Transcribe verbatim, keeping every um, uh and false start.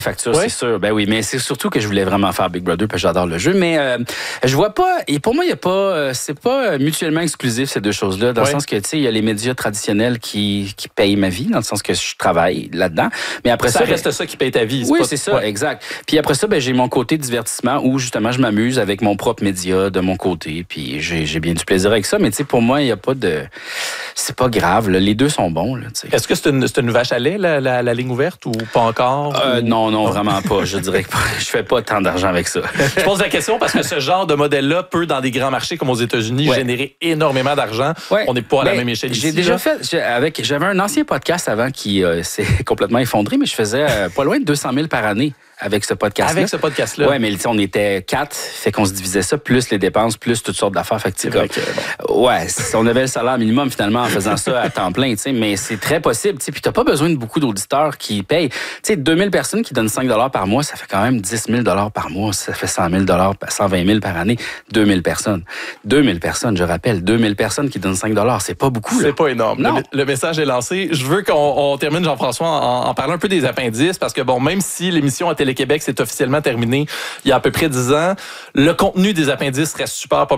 facture, ouais. c'est sûr. Ben oui, mais c'est surtout que je voulais vraiment faire Big Brother parce que j'adore le jeu. Mais euh, je vois pas, et pour moi, il y a pas, euh, c'est pas mutuellement exclusif ces deux choses-là, dans ouais. le sens que, tu sais, il y a les médias traditionnels qui, qui payent ma vie, dans le sens que je travaille là-dedans. Mais après ça, ça, reste ben, ça qui paye ta vie. Oui, pas... c'est ça, ouais. exact. Puis après ça, ben, j'ai mon côté divertissement où justement je m'amuse avec mon propre média de mon côté. Puis j'ai, j'ai bien du plaisir avec ça. Mais tu sais, pour moi, il y a pas de, c'est pas grave. Là. Les deux sont bons. Là, est-ce que c'est une, c'est une vache à lait, la, la, la ligne ouverte, ou pas encore? Euh, ou... Non, non, vraiment pas. Je dirais que je fais pas tant d'argent avec ça. Je pose la question parce que ce genre de modèle-là peut, dans des grands marchés comme aux États-Unis, ouais. générer énormément d'argent. Ouais. On n'est pas à ben, la même échelle j'ai ici. Déjà là. fait, j'ai, avec, j'avais un ancien podcast avant qui euh, s'est complètement effondré, mais je faisais euh, pas loin de deux cent mille par année. Avec ce podcast-là. Avec ce podcast-là. Oui, mais on était quatre, fait qu'on se divisait ça, plus les dépenses, plus toutes sortes d'affaires. Fait que, c'est vrai que, bon. Ouais, on avait le salaire minimum finalement en faisant ça à temps plein, tu sais, mais c'est très possible, tu sais, puis t'as pas besoin de beaucoup d'auditeurs qui payent. Tu sais, deux mille personnes qui donnent cinq dollars par mois, ça fait quand même dix mille dollars par mois, ça fait cent mille dollars, cent vingt mille par année, deux mille personnes. deux mille personnes, je rappelle, deux mille personnes qui donnent cinq dollars, c'est pas beaucoup. C'est là. pas énorme. Non. Le, le message est lancé. Je veux qu'on on termine, Jean-François, en, en parlant un peu des appendices, parce que bon, même si l'émission à Télé-Québec, c'est officiellement terminé il y a à peu près dix ans. Le contenu des appendices reste super populaire.